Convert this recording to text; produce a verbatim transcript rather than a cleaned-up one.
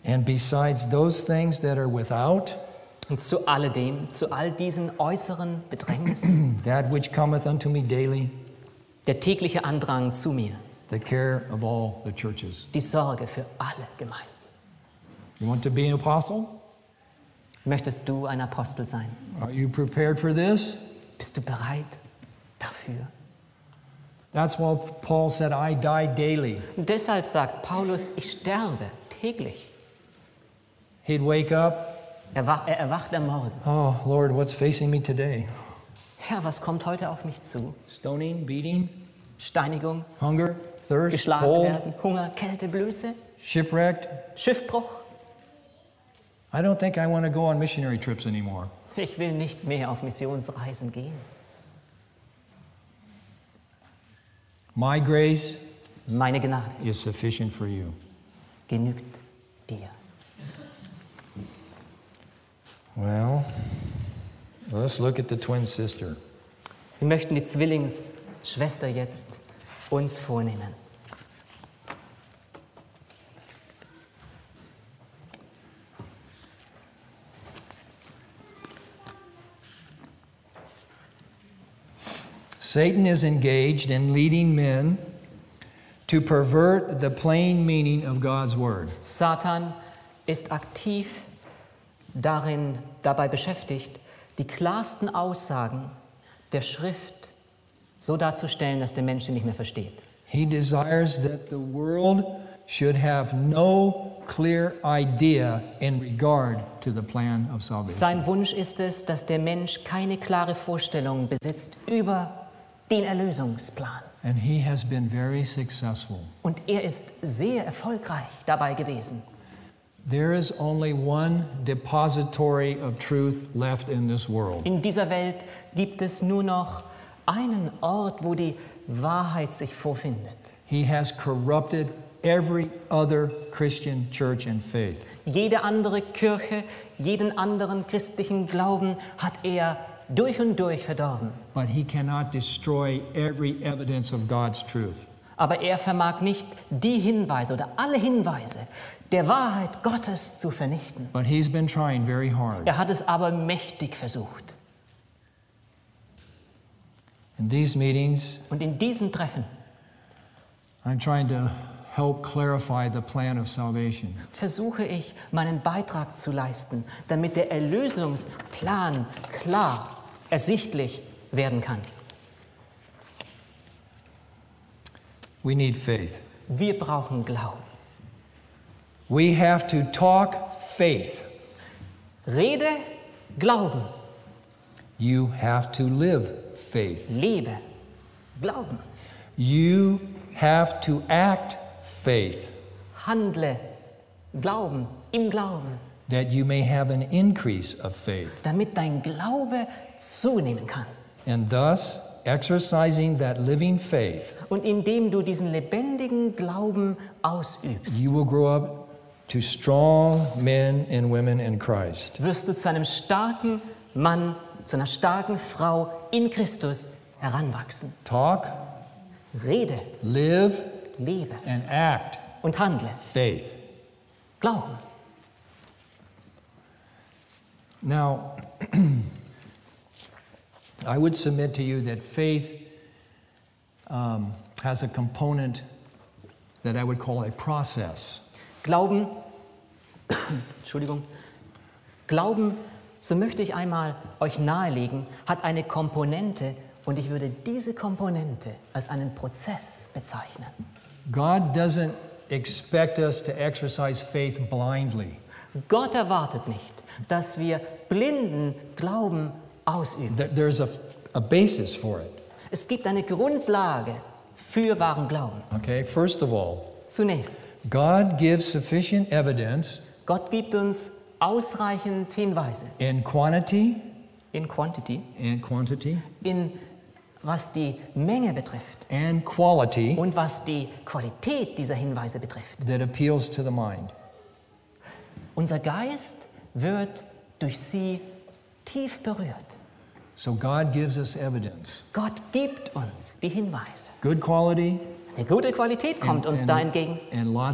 And besides those things that are without, Und zu alledem, zu all diesen äußeren Bedrängnissen, that which cometh unto me daily, der tägliche Andrang zu mir, the care of all the churches. die Sorge für alle Gemeinden. You want to be an apostle? Möchtest du ein Apostel sein? Are you prepared for this? Bist du bereit dafür? That's why Paul said, I die daily. Und deshalb sagt Paulus, ich sterbe täglich. He'd wake up, Er, wach, er erwacht am Morgen. oh, Lord, what's facing me today? Herr, was kommt heute auf mich zu? Stoning, beating, Steinigung, hunger, thirst, geschlagen cold, werden, Hunger, Kälte, Blöße, shipwrecked. Schiffbruch. I don't think I want to go on missionary trips anymore. Ich will nicht mehr auf Missionsreisen gehen. My grace Meine Gnade is sufficient for you. genügt dir. Well, let's look at the twin sister. Wir möchten die Zwillingsschwester jetzt uns vornehmen. Satan is engaged in leading men to pervert the plain meaning of God's word. Satan ist aktiv darin, dabei beschäftigt, die klarsten Aussagen der Schrift so darzustellen, dass der Mensch sie nicht mehr versteht. He desires that the world should have no clear idea in regard to the plan of salvation. Sein Wunsch ist es, dass der Mensch keine klare Vorstellung besitzt über den Erlösungsplan. And he has been very successful. Und er ist sehr erfolgreich dabei gewesen. There is only one depository of truth left in this world. In dieser Welt gibt es nur noch einen Ort, wo die Wahrheit sich vorfindet. He has corrupted every other Christian church and faith. Jede andere Kirche, jeden anderen christlichen Glauben hat er durch und durch verdorben. But he cannot destroy every evidence of God's truth. Aber er vermag nicht, die Hinweise oder alle Hinweise der Wahrheit Gottes zu vernichten. But he's been trying very hard. Er hat es aber mächtig versucht. In these meetings, Und in diesen Treffen I'm trying to help clarify the plan of salvation. versuche ich, meinen Beitrag zu leisten, damit der Erlösungsplan klar, ersichtlich werden kann. We need faith. Wir brauchen Glauben. We have to talk faith. Rede, Glauben. You have to live faith. Lebe, Glauben. You have to act faith, Handle, Glauben, im Glauben, that you may have an increase of faith. damit dein Glaube zunehmen kann. And thus, exercising that living faith, Und indem du diesen lebendigen Glauben ausübst, you will grow up to strong men and women in Christ. wirst du zu einem starken Mann, zu einer starken Frau in Christus heranwachsen. Talk, Rede, live, lebe and act und handle. faith. Glauben. Now, I would submit to you that faith um, has a component that I would call a process. Glauben, Entschuldigung, Glauben, so möchte ich einmal euch nahelegen, hat eine Komponente und ich würde diese Komponente als einen Prozess bezeichnen. God doesn't expect us to exercise faith blindly. Gott erwartet nicht, dass wir blinden Glauben ausüben. There- There's a, a basis for it. Es gibt eine Grundlage für wahren Glauben. Okay, first of all, Zunächst, God gives sufficient evidence Gott gibt uns ausreichend Hinweise in quantity in Quantity, and quantity in was die Menge betrifft and quality und was die Qualität dieser Hinweise betrifft. that appeals to the mind. Unser Geist wird durch sie tief berührt. So God gives us evidence. Gott gibt uns die Hinweise. Good quality Eine gute Qualität kommt uns and, da entgegen and lots